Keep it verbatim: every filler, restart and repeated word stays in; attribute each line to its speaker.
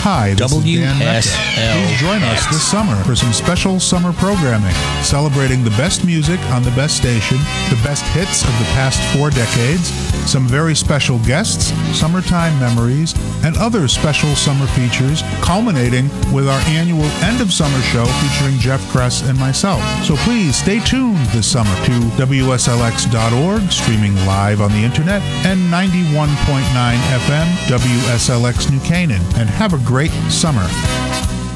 Speaker 1: Hi, this
Speaker 2: W
Speaker 1: is Dan
Speaker 2: S
Speaker 1: Mecca.
Speaker 2: L
Speaker 1: Please join us this summer for some special summer programming, celebrating the best music on the best station, the best hits of the past four decades, some very special guests, summertime memories, and other special summer features, culminating with our annual end of summer show featuring Jeff Kress and myself. So please stay tuned this summer to W S L X dot org, streaming live on the internet, and ninety-one point nine F M W S L X New Canaan, and have a great summer.